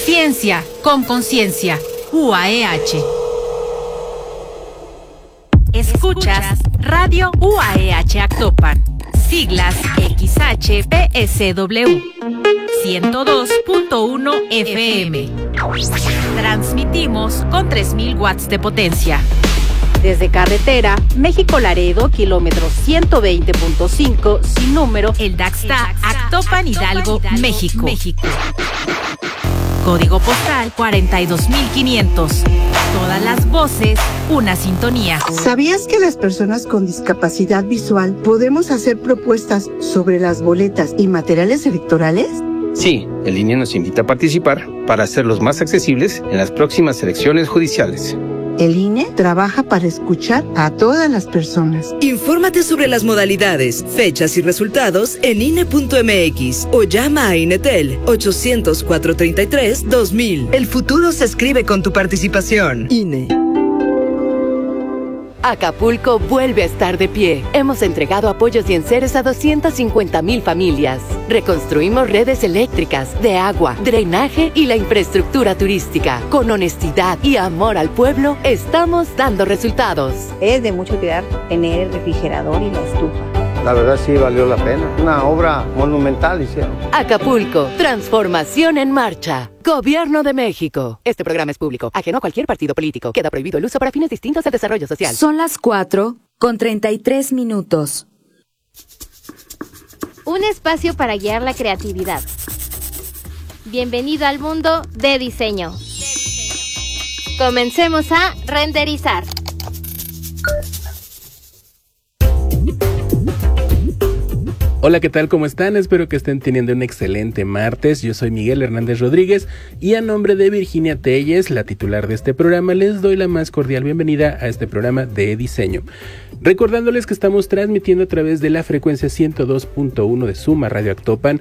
Ciencia con conciencia. UAEH. Escuchas Radio UAEH Actopan. Siglas XHPSW 102.1 FM. Transmitimos con 3000 watts de potencia. Desde carretera, México-Laredo, kilómetro 120.5, sin número, El Daxta, Actopan, Hidalgo, México. Código postal 42500. Todas las voces, una sintonía. ¿Sabías que las personas con discapacidad visual podemos hacer propuestas sobre las boletas y materiales electorales? Sí, el INE nos invita a participar para hacerlos más accesibles en las próximas elecciones judiciales. El INE trabaja para escuchar a todas las personas. Infórmate sobre las modalidades, fechas y resultados en INE.mx o llama a INETEL 800-433-2000. El futuro se escribe con tu participación. INE. Acapulco vuelve a estar de pie. Hemos entregado apoyos y enseres a 250,000 familias. Reconstruimos redes eléctricas, de agua, drenaje y la infraestructura turística. Con honestidad y amor al pueblo, estamos dando resultados. Es de mucha utilidad tener el refrigerador y la estufa. La verdad sí valió la pena. Una obra monumental hicieron. Acapulco, transformación en marcha. Gobierno de México. Este programa es público, ajeno a cualquier partido político. Queda prohibido el uso para fines distintos al desarrollo social. Son las 4:33. Un espacio para guiar la creatividad. Bienvenido al mundo de diseño. Comencemos a renderizar. Hola, ¿qué tal? ¿Cómo están? Espero que estén teniendo un excelente martes. Yo soy Miguel Hernández Rodríguez y a nombre de Virginia Telles, la titular de este programa, les doy la más cordial bienvenida a este programa de diseño. Recordándoles que estamos transmitiendo a través de la frecuencia 102.1 de Suma Radio Actopan,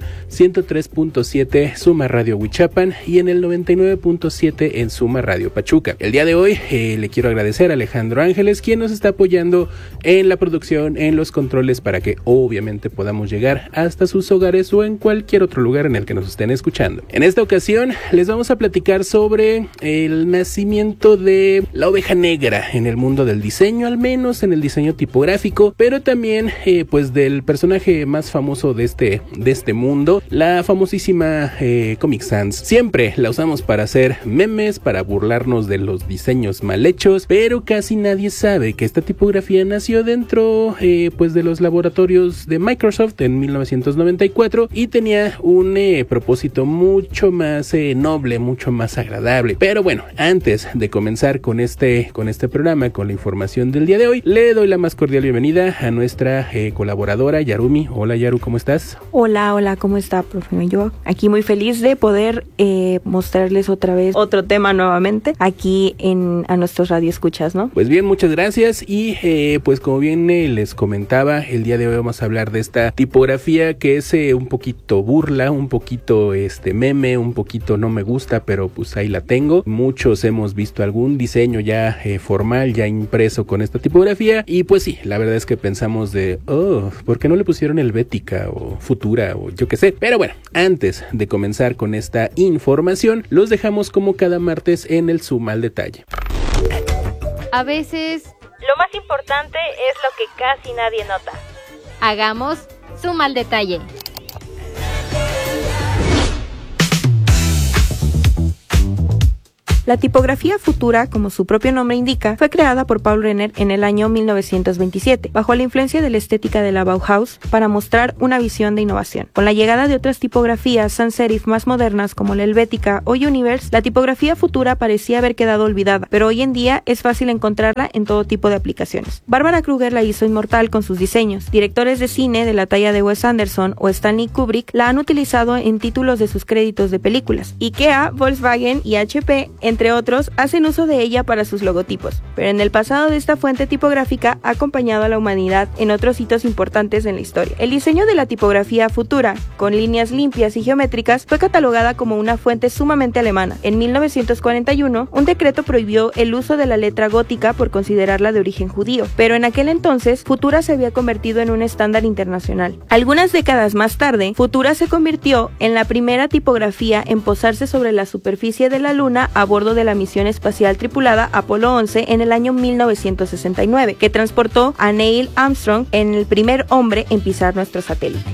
103.7 Suma Radio Huichapan y en el 99.7 en Suma Radio Pachuca. El día de hoy le quiero agradecer a Alejandro Ángeles, quien nos está apoyando en la producción, en los controles, para que obviamente podamos llegar hasta sus hogares o en cualquier otro lugar en el que nos estén escuchando. En esta ocasión les vamos a platicar sobre el nacimiento de la oveja negra en el mundo del diseño, al menos en el diseño tipográfico, pero también pues del personaje más famoso de este mundo, la famosísima Comic Sans. Siempre la usamos para hacer memes, para burlarnos de los diseños mal hechos, pero casi nadie sabe que esta tipografía nació dentro pues de los laboratorios de Microsoft en 1994 y tenía un propósito mucho más noble, mucho más agradable. Pero bueno, antes de comenzar con este programa, con la información del día de hoy, le doy la más cordial bienvenida a nuestra colaboradora Yarumi. Hola Yaru, ¿cómo estás? Hola, ¿cómo está, profe? Yo aquí muy feliz de poder mostrarles otra vez otro tema nuevamente aquí a nuestros radioescuchas, ¿no? Pues bien, muchas gracias y pues como bien les comentaba, el día de hoy vamos a hablar de esta tipografía que es un poquito burla, un poquito meme, un poquito no me gusta, pero pues ahí la tengo. Muchos hemos visto algún diseño ya formal, ya impreso con esta tipografía y pues sí, la verdad es que pensamos ¿por qué no le pusieron Helvética o Futura o yo qué sé? Pero bueno, antes de comenzar con esta información, los dejamos como cada martes en el Zoom al detalle. A veces, lo más importante es lo que casi nadie nota. Hagamos Zoom al detalle. La tipografía Futura, como su propio nombre indica, fue creada por Paul Renner en el año 1927, bajo la influencia de la estética de la Bauhaus, para mostrar una visión de innovación. Con la llegada de otras tipografías sans serif más modernas como la Helvética o Universe, la tipografía Futura parecía haber quedado olvidada, pero hoy en día es fácil encontrarla en todo tipo de aplicaciones. Barbara Kruger la hizo inmortal con sus diseños. Directores de cine de la talla de Wes Anderson o Stanley Kubrick la han utilizado en títulos de sus créditos de películas. IKEA, Volkswagen y HP, entre otros, hacen uso de ella para sus logotipos, pero en el pasado de esta fuente tipográfica ha acompañado a la humanidad en otros hitos importantes en la historia. El diseño de la tipografía Futura, con líneas limpias y geométricas, fue catalogada como una fuente sumamente alemana. En 1941, un decreto prohibió el uso de la letra gótica por considerarla de origen judío, pero en aquel entonces, Futura se había convertido en un estándar internacional. Algunas décadas más tarde, Futura se convirtió en la primera tipografía en posarse sobre la superficie de la Luna a bordo de la misión espacial tripulada Apolo 11 en el año 1969, que transportó a Neil Armstrong en el primer hombre en pisar nuestro satélite.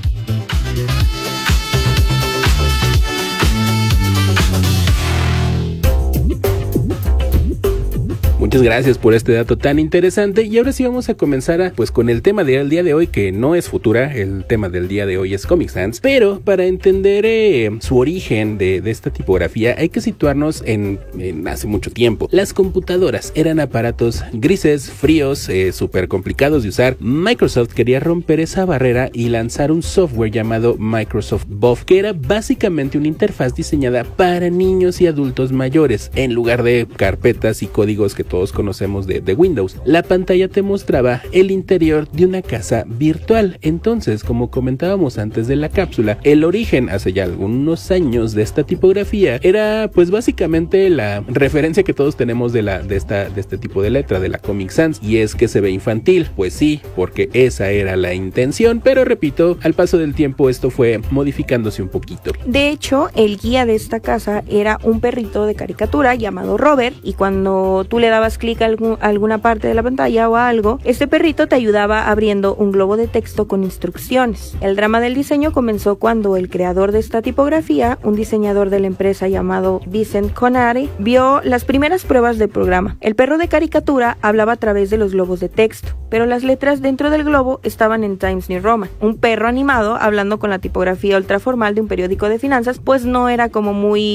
Muchas gracias por este dato tan interesante y ahora sí vamos a comenzar con el tema del día de hoy, que no es Futura, el tema del día de hoy es Comic Sans, pero para entender su origen de esta tipografía hay que situarnos en hace mucho tiempo. Las computadoras eran aparatos grises, fríos, súper complicados de usar. Microsoft quería romper esa barrera y lanzar un software llamado Microsoft Buff, que era básicamente una interfaz diseñada para niños y adultos mayores, en lugar de carpetas y códigos que todos conocemos de Windows. La pantalla te mostraba el interior de una casa virtual. Entonces, como comentábamos antes de la cápsula, el origen hace ya algunos años de esta tipografía era básicamente la referencia que todos tenemos de este tipo de letra, de la Comic Sans, y es que se ve infantil. Pues sí, porque esa era la intención, pero repito, al paso del tiempo esto fue modificándose un poquito. De hecho, el guía de esta casa era un perrito de caricatura llamado Robert, y cuando tú le dabas clic a alguna parte de la pantalla o a algo, este perrito te ayudaba abriendo un globo de texto con instrucciones. El drama del diseño comenzó cuando el creador de esta tipografía, un diseñador de la empresa llamado Vincent Conare, vio las primeras pruebas del programa. El perro de caricatura hablaba a través de los globos de texto, pero las letras dentro del globo estaban en Times New Roman. Un perro animado hablando con la tipografía ultraformal de un periódico de finanzas, pues no era como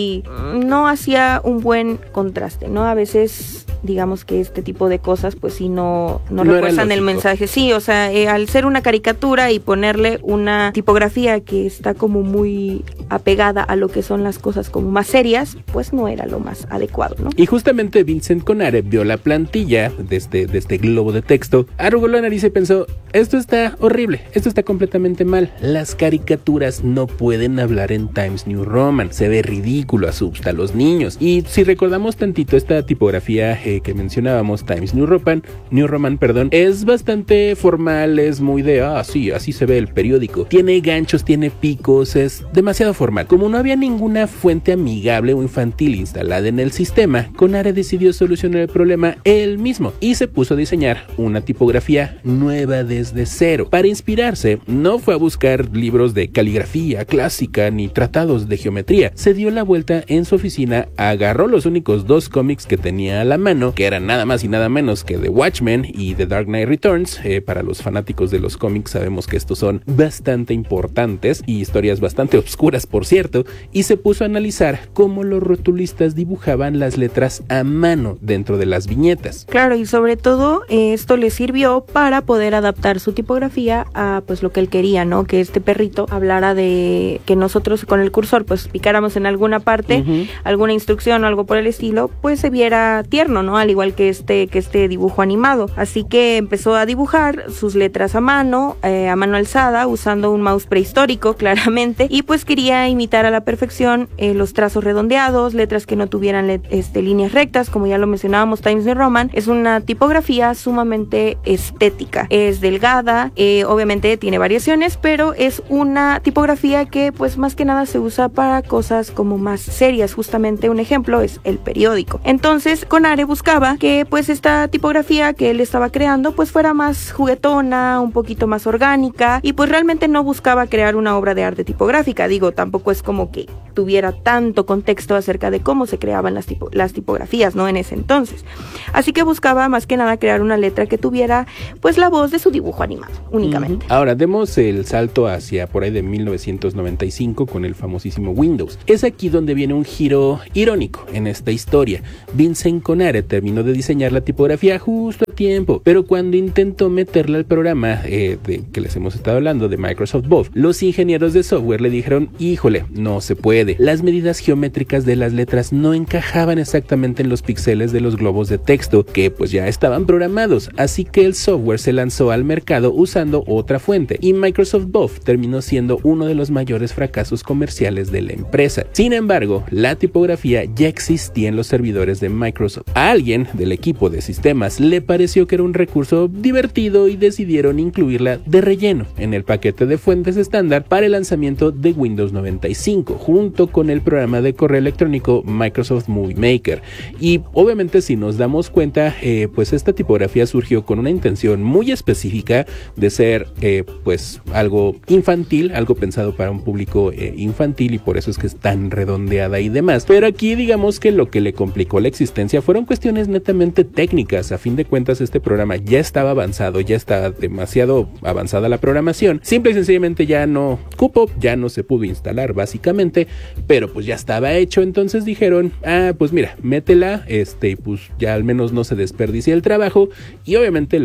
no hacía un buen contraste, ¿no? A veces digamos que este tipo de cosas pues sí no refuerzan el mensaje. Sí, o sea, al ser una caricatura y ponerle una tipografía que está como muy apegada a lo que son las cosas como más serias, pues no era lo más adecuado, ¿no? Y justamente Vincent Conare vio la plantilla de este globo de texto, arrugó la nariz y pensó, esto está horrible, esto está completamente mal, las caricaturas no pueden hablar en Times New Roman, se ve ridículo, asusta a los niños. Y si recordamos tantito esta tipografía que mencionábamos, Times New Roman, es bastante formal, es muy de, sí, así se ve el periódico, tiene ganchos, tiene picos, es demasiado formal. Como no había ninguna fuente amigable o infantil instalada en el sistema, Conare decidió solucionar el problema él mismo y se puso a diseñar una tipografía nueva desde cero. Para inspirarse, no fue a buscar libros de caligrafía clásica ni tratados de geometría, se dio la vuelta en su oficina, agarró los únicos 2 cómics que tenía a la mano, que eran nada más y nada menos que The Watchmen y The Dark Knight Returns. Para los fanáticos de los cómics sabemos que estos son bastante importantes y historias bastante oscuras, por cierto, y se puso a analizar cómo los rotulistas dibujaban las letras a mano dentro de las viñetas. Claro, y sobre todo esto le sirvió para poder adaptar su tipografía a pues lo que él quería, ¿no? Que este perrito hablara de que nosotros con el cursor pues picáramos en alguna parte, alguna instrucción o algo por el estilo, pues se viera tierno, ¿no? Al igual que este dibujo animado. Así que empezó a dibujar sus letras a mano alzada, usando un mouse prehistórico, claramente, y pues quería imitar a la perfección los trazos redondeados, letras que no tuvieran líneas rectas, como ya lo mencionábamos. Times New Roman es una tipografía sumamente estética, es delgada, obviamente tiene variaciones, pero es una tipografía que pues más que nada se usa para cosas como más serias. Justamente un ejemplo es el periódico. Entonces Conare buscaba que pues esta tipografía que él estaba creando pues fuera más juguetona, un poquito más orgánica, y pues realmente no buscaba crear una obra de arte tipográfica. Digo, tampoco es como que tuviera tanto contexto acerca de cómo se creaban las tipografías, ¿no? En ese entonces. Así que buscaba más que nada crear una letra que tuviera pues la voz de su dibujo animado únicamente. Ahora demos el salto hacia por ahí de 1995 con el famosísimo Windows. Es aquí donde viene un giro irónico en esta historia. Vincent Conare terminó de diseñar la tipografía justo a tiempo, pero cuando intentó meterla al programa de que les hemos estado hablando de Microsoft Word, los ingenieros de software le dijeron, híjole, no se puede. Las medidas geométricas de las letras no encajaban exactamente en los píxeles de los globos de texto, que pues ya estaban programados, así que el software se lanzó al mercado usando otra fuente, y Microsoft Word terminó siendo uno de los mayores fracasos comerciales de la empresa. Sin embargo, la tipografía ya existía en los servidores de Microsoft. A alguien del equipo de sistemas le pareció que era un recurso divertido y decidieron incluirla de relleno en el paquete de fuentes estándar para el lanzamiento de Windows 95, junto con el programa de correo electrónico Microsoft Movie Maker. Y obviamente, si nos damos cuenta, pues esta tipografía surgió con una intención muy específica de ser pues algo infantil, algo pensado para un público infantil, y por eso es que es tan redondeada y demás. Pero aquí digamos que lo que le complicó la existencia fueron cuestiones netamente técnicas. A fin de cuentas, este programa ya estaba avanzado, ya estaba demasiado avanzada la programación, simple y sencillamente ya no cupo, ya no se pudo instalar básicamente, pero pues ya estaba hecho. Entonces dijeron, pues mira, métela, pues ya al menos no se desperdicia el trabajo, y obviamente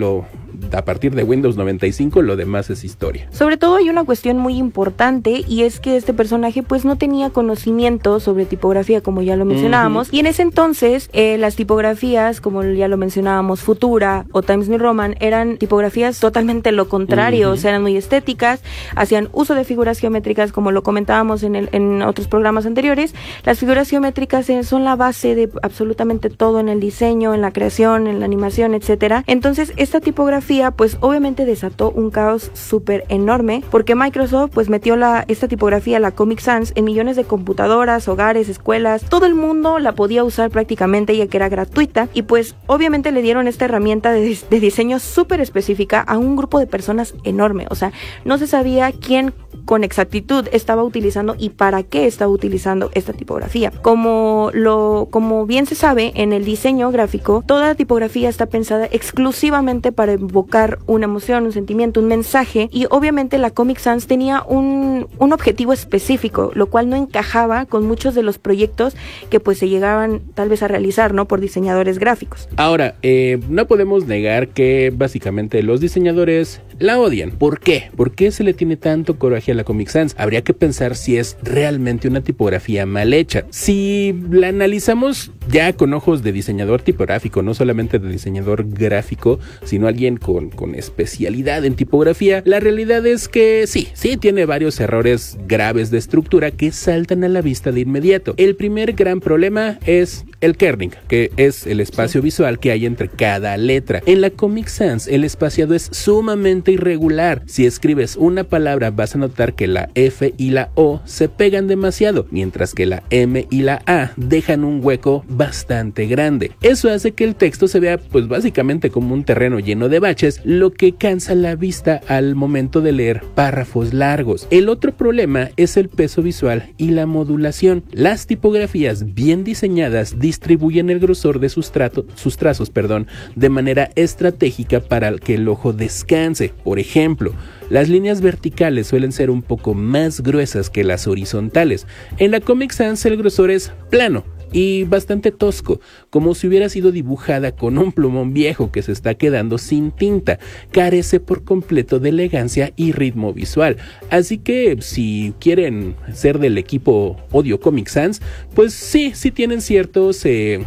a partir de Windows 95 lo demás es historia. Sobre todo hay una cuestión muy importante, y es que este personaje pues no tenía conocimiento sobre tipografía, como ya lo mencionábamos, y en ese entonces las tipografías, como ya lo mencionábamos, Futura o Times New Roman, eran tipografías totalmente lo contrario, o sea, eran muy estéticas, hacían uso de figuras geométricas, como lo comentábamos en otros programas anteriores. Las figuras geométricas son la base de absolutamente todo en el diseño, en la creación, en la animación, etcétera. Entonces esta tipografía pues obviamente desató un caos súper enorme, porque Microsoft pues metió esta tipografía, la Comic Sans, en millones de computadoras, hogares, escuelas. Todo el mundo la podía usar prácticamente, ya que era gratuita, y pues obviamente le dieron esta herramienta de diseño súper específica a un grupo de personas enorme. O sea, no se sabía quién con exactitud estaba utilizando y para qué estaba utilizando esta tipografía. Como bien se sabe, en el diseño gráfico, toda la tipografía está pensada exclusivamente para evocar una emoción, un sentimiento, un mensaje, y obviamente la Comic Sans tenía un objetivo específico, lo cual no encajaba con muchos de los proyectos que pues se llegaban tal vez a realizar, ¿no?, por diseñadores gráficos. Ahora, no podemos negar que básicamente los diseñadores la odian. ¿Por qué? ¿Por qué se le tiene tanto coraje a la Comic Sans? Habría que pensar si es realmente una tipografía mal hecha. Si la analizamos ya con ojos de diseñador tipográfico, no solamente de diseñador gráfico, sino alguien con especialidad en tipografía, la realidad es que sí tiene varios errores graves de estructura que saltan a la vista de inmediato. El primer gran problema es el kerning, que es el espacio visual que hay entre cada letra. En la Comic Sans el espaciado es sumamente irregular. Si escribes una palabra vas a notar que la F y la O se pegan demasiado, mientras que la M y la A dejan un hueco bastante grande. Eso hace que el texto se vea pues básicamente como un terreno lleno de baches, lo que cansa la vista al momento de leer párrafos largos. El otro problema es el peso visual y la modulación. Las tipografías bien diseñadas distribuyen el grosor de sus trazos de manera estratégica para que el ojo descanse. Por ejemplo, las líneas verticales suelen ser un poco más gruesas que las horizontales. En la Comic Sans el grosor es plano y bastante tosco, como si hubiera sido dibujada con un plumón viejo que se está quedando sin tinta. Carece por completo de elegancia y ritmo visual. Así que si quieren ser del equipo Odio Comic Sans, pues sí tienen ciertas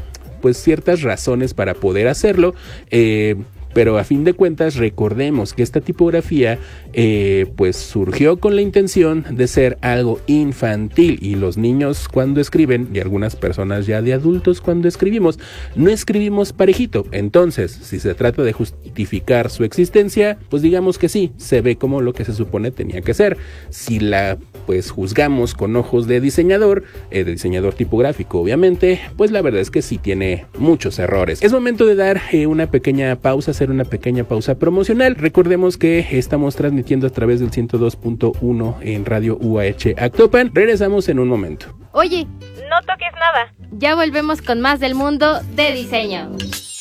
razones para poder hacerlo. Pero a fin de cuentas recordemos que esta tipografía pues surgió con la intención de ser algo infantil, y los niños cuando escriben, y algunas personas ya de adultos cuando escribimos, no escribimos parejito. Entonces, si se trata de justificar su existencia, pues digamos que sí, se ve como lo que se supone tenía que ser. Si la pues juzgamos con ojos de diseñador tipográfico obviamente, pues la verdad es que sí tiene muchos errores. Es momento de dar una pequeña pausa, hacer una pequeña pausa promocional. Recordemos que estamos transmitiendo a través del 102.1 en Radio UAH Actopan. Regresamos en un momento. Oye, no toques nada. Ya volvemos con más del mundo de diseño.